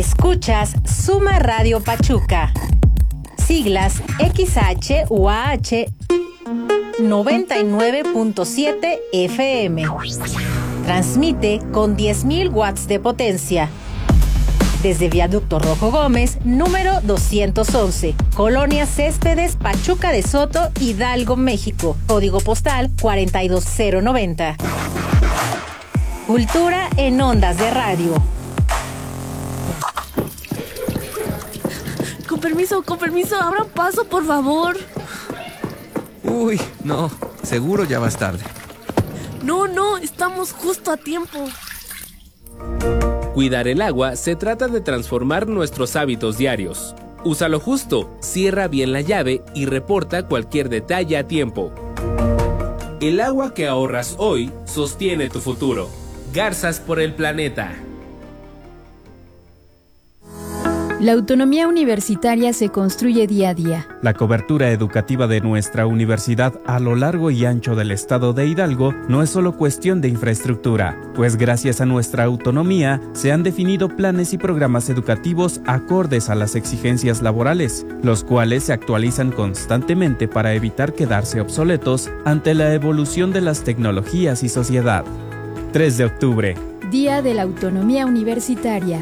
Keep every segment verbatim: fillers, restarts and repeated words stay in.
Escuchas Suma Radio Pachuca. Siglas X H U A H noventa y nueve punto siete F M. Transmite con diez mil watts de potencia. Desde Viaducto Rojo Gómez, número doscientos once, Colonia Céspedes, Pachuca de Soto, Hidalgo, México. Código postal cuarenta y dos cero noventa. Cultura en ondas de radio. Con permiso, con permiso, abran paso, por favor. Uy, no, seguro ya vas tarde. No, no, estamos justo a tiempo. Cuidar el agua se trata de transformar nuestros hábitos diarios. Úsalo justo, cierra bien la llave y reporta cualquier detalle a tiempo. El agua que ahorras hoy sostiene tu futuro. Garzas por el planeta. La autonomía universitaria se construye día a día. La cobertura educativa de nuestra universidad a lo largo y ancho del estado de Hidalgo no es solo cuestión de infraestructura, pues gracias a nuestra autonomía se han definido planes y programas educativos acordes a las exigencias laborales, los cuales se actualizan constantemente para evitar quedarse obsoletos ante la evolución de las tecnologías y sociedad. tres de octubre. Día de la Autonomía Universitaria.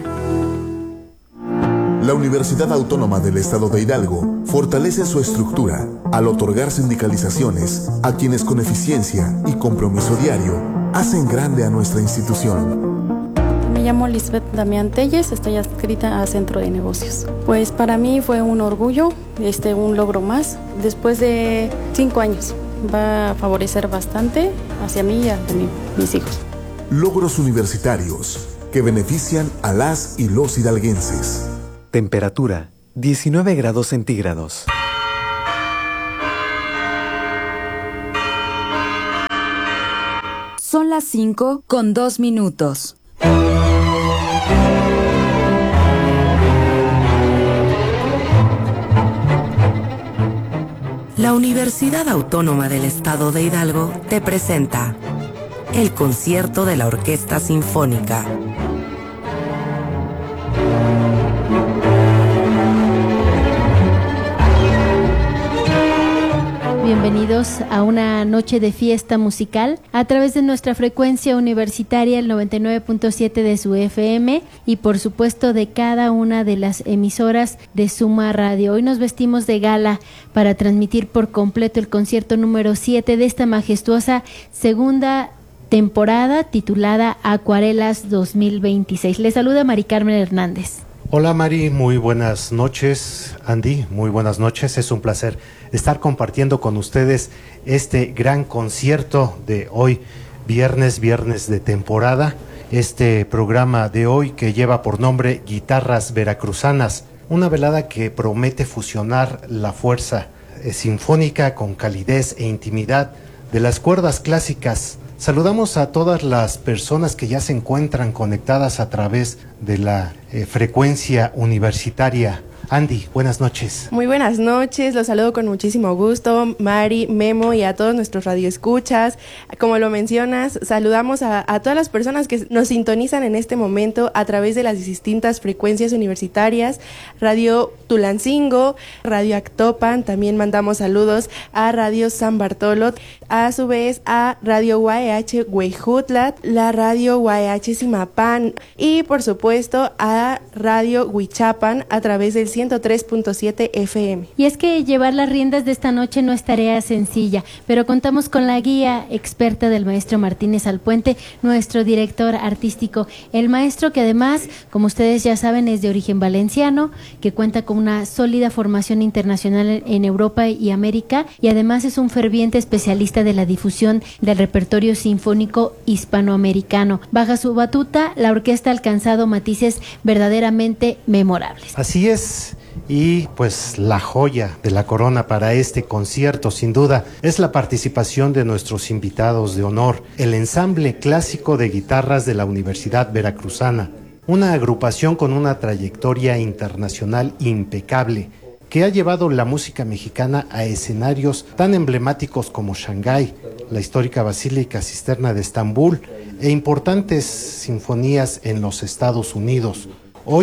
La Universidad Autónoma del Estado de Hidalgo fortalece su estructura al otorgar sindicalizaciones a quienes con eficiencia y compromiso diario hacen grande a nuestra institución. Me llamo Lisbeth Damián Telles, estoy adscrita a Centro de Negocios. Pues para mí fue un orgullo, este, un logro más. Después de cinco años va a favorecer bastante hacia mí y a mi, mis hijos. Logros universitarios que benefician a las y los hidalguenses. Temperatura, diecinueve grados centígrados. Son las cinco con dos minutos. La Universidad Autónoma del Estado de Hidalgo te presenta el concierto de la Orquesta Sinfónica. Bienvenidos a una noche de fiesta musical a través de nuestra frecuencia universitaria, el noventa y nueve punto siete de su F M y por supuesto de cada una de las emisoras de Suma Radio. Hoy nos vestimos de gala para transmitir por completo el concierto número siete de esta majestuosa segunda temporada titulada Acuarelas dos mil veintiséis. Les saluda Mari Carmen Hernández. Hola Mari, muy buenas noches. Andy, muy buenas noches. Es un placer estar compartiendo con ustedes este gran concierto de hoy, viernes, viernes de temporada. Este programa de hoy que lleva por nombre Guitarras Veracruzanas, una velada que promete fusionar la fuerza eh, sinfónica con calidez e intimidad de las cuerdas clásicas. Saludamos a todas las personas que ya se encuentran conectadas a través de la eh, frecuencia universitaria. Andy, buenas noches. Muy buenas noches, los saludo con muchísimo gusto, Mari, Memo y a todos nuestros radioescuchas. Como lo mencionas, saludamos a, a todas las personas que nos sintonizan en este momento a través de las distintas frecuencias universitarias, Radio Tulancingo, Radio Actopan, también mandamos saludos a Radio San Bartolo, a su vez a Radio U A H Huejutla, la Radio U A H Simapán y por supuesto a Radio Huichapan a través del ciento tres punto siete F M. Y es que llevar las riendas de esta noche no es tarea sencilla, pero contamos con la guía experta del maestro Martínez Alpuente, nuestro director artístico. El maestro que además, como ustedes ya saben, es de origen valenciano, que cuenta con una sólida formación internacional en Europa y América, y además es un ferviente especialista de la difusión del repertorio sinfónico hispanoamericano. Bajo su batuta, la orquesta ha alcanzado matices verdaderamente memorables. Así es. Y pues la joya de la corona para este concierto, sin duda, es la participación de nuestros invitados de honor, el Ensamble Clásico de Guitarras de la Universidad Veracruzana, una agrupación con una trayectoria internacional impecable, que ha llevado la música mexicana a escenarios tan emblemáticos como Shanghái, la histórica Basílica Cisterna de Estambul e importantes sinfonías en los Estados Unidos. Hoy,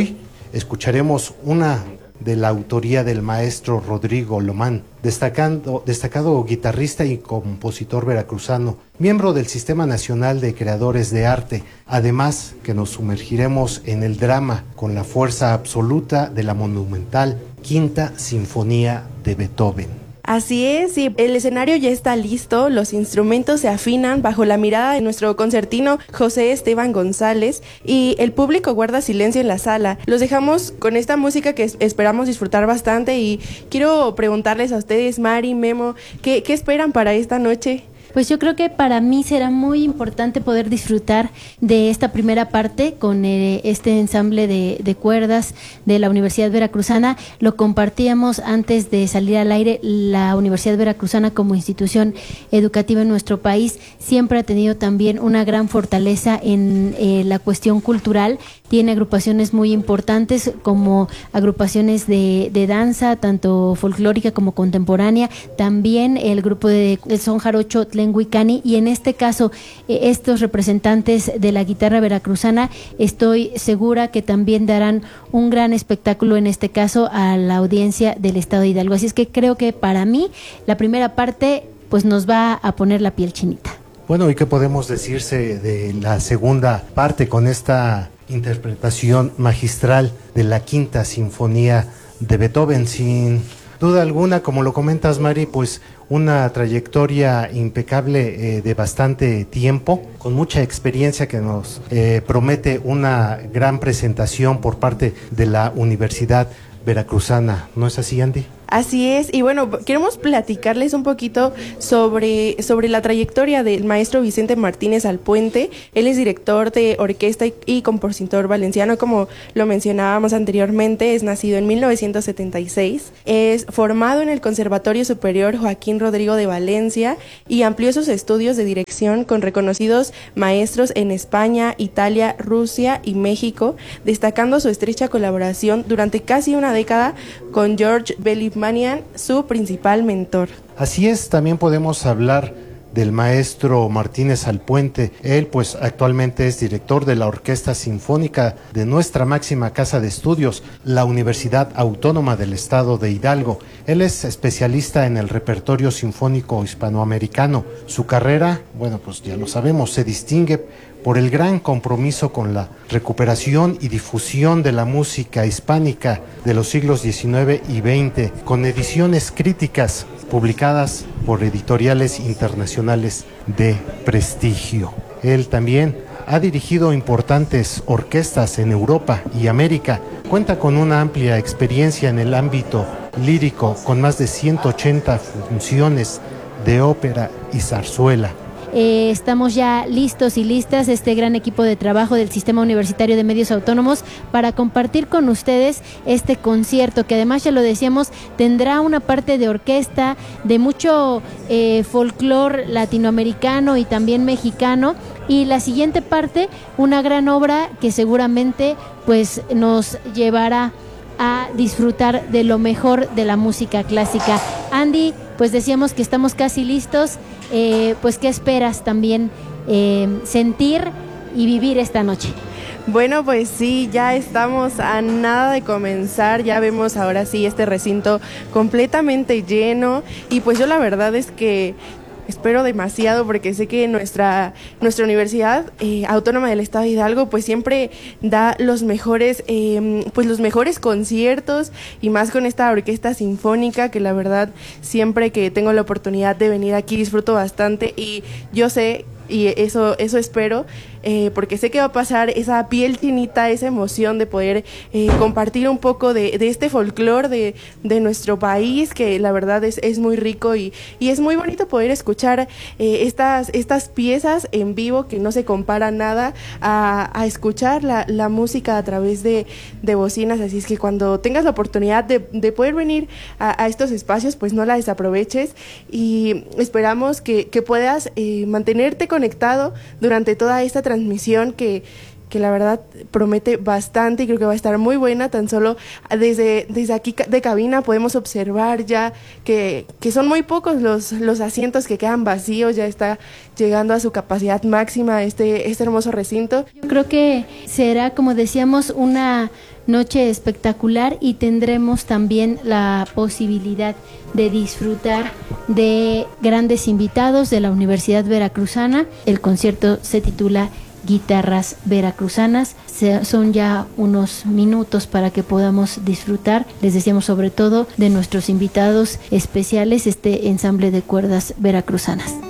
escucharemos una de la autoría del maestro Rodrigo Lomán, destacando, destacado guitarrista y compositor veracruzano, miembro del Sistema Nacional de Creadores de Arte. Además, que nos sumergiremos en el drama con la fuerza absoluta de la monumental Quinta Sinfonía de Beethoven. Así es, sí, el escenario ya está listo, los instrumentos se afinan bajo la mirada de nuestro concertino José Esteban González y el público guarda silencio en la sala. Los dejamos con esta música que esperamos disfrutar bastante y quiero preguntarles a ustedes, Mari, Memo, ¿qué, qué esperan para esta noche? Pues yo creo que para mí será muy importante poder disfrutar de esta primera parte con eh, este ensamble de, de cuerdas de la Universidad Veracruzana. Lo compartíamos antes de salir al aire. La Universidad Veracruzana, como institución educativa en nuestro país, siempre ha tenido también una gran fortaleza en eh, la cuestión cultural. Tiene agrupaciones muy importantes como agrupaciones de, de danza, tanto folclórica como contemporánea. También el grupo de el son jarocho Tlenguicani, y en este caso eh, estos representantes de la guitarra veracruzana, estoy segura que también darán un gran espectáculo en este caso a la audiencia del estado de Hidalgo. Así es que creo que para mí la primera parte pues nos va a poner la piel chinita. Bueno, ¿y qué podemos decirse de la segunda parte con esta interpretación magistral de la Quinta Sinfonía de Beethoven? Sin duda alguna, como lo comentas, Mari, pues una trayectoria impecable eh, de bastante tiempo, con mucha experiencia que nos eh, promete una gran presentación por parte de la Universidad Veracruzana. ¿No es así, Andy? Así es, y bueno, queremos platicarles un poquito sobre, sobre la trayectoria del maestro Vicente Martínez Alpuente. Él es director de orquesta y, y compositor valenciano, como lo mencionábamos anteriormente. Es nacido en mil novecientos setenta y seis, es formado en el Conservatorio Superior Joaquín Rodrigo de Valencia y amplió sus estudios de dirección con reconocidos maestros en España, Italia, Rusia y México, destacando su estrecha colaboración durante casi una década con George Belimanian, su principal mentor. Así es, también podemos hablar del maestro Martínez Alpuente. Él pues actualmente es director de la Orquesta Sinfónica de nuestra máxima casa de estudios, la Universidad Autónoma del Estado de Hidalgo. Él es especialista en el repertorio sinfónico hispanoamericano. Su carrera, bueno, pues ya lo sabemos, se distingue por el gran compromiso con la recuperación y difusión de la música hispánica de los siglos diecinueve y veinte, con ediciones críticas publicadas por editoriales internacionales de prestigio. Él también ha dirigido importantes orquestas en Europa y América. Cuenta con una amplia experiencia en el ámbito lírico, con más de ciento ochenta funciones de ópera y zarzuela. Eh, estamos ya listos y listas, este gran equipo de trabajo del Sistema Universitario de Medios Autónomos, para compartir con ustedes este concierto, que además, ya lo decíamos, tendrá una parte de orquesta, de mucho eh, folclore latinoamericano y también mexicano, y la siguiente parte, una gran obra que seguramente pues nos llevará a disfrutar de lo mejor de la música clásica. Andy, pues decíamos que estamos casi listos. Eh, pues ¿qué esperas también eh, sentir y vivir esta noche? Bueno, pues sí, ya estamos a nada de comenzar, ya vemos ahora sí este recinto completamente lleno, y pues yo la verdad es que espero demasiado, porque sé que nuestra nuestra Universidad eh, Autónoma del Estado de Hidalgo pues siempre da los mejores eh, pues los mejores conciertos, y más con esta orquesta sinfónica, que la verdad siempre que tengo la oportunidad de venir aquí disfruto bastante, y yo sé, y eso eso espero, eh, porque sé que va a pasar esa piel chinita, esa emoción de poder eh, compartir un poco de, de este folclore de, de nuestro país, que la verdad es, es muy rico, y, y es muy bonito poder escuchar eh, estas, estas piezas en vivo, que no se compara nada a, a escuchar la, la música a través de, de bocinas. Así es que cuando tengas la oportunidad de, de poder venir a, a estos espacios, pues no la desaproveches, y esperamos que, que puedas eh, mantenerte conectado durante toda esta transmisión que que la verdad promete bastante y creo que va a estar muy buena. Tan solo desde, desde aquí de cabina podemos observar ya que, que son muy pocos los, los asientos que quedan vacíos, ya está llegando a su capacidad máxima este, este hermoso recinto. Yo creo que será, como decíamos, una noche espectacular y tendremos también la posibilidad de disfrutar de grandes invitados de la Universidad Veracruzana. El concierto se titula Guitarras Veracruzanas. Se, son ya unos minutos para que podamos disfrutar, les decíamos, sobre todo de nuestros invitados especiales, este ensamble de cuerdas veracruzanas.